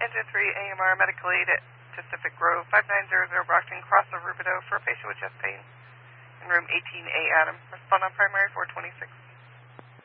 Engine 3 AMR medical aid at Pacific Grove, 5900 Brockton, crossover Rubidoux for a patient with chest pain in room 18A, Adam. Respond on primary 426.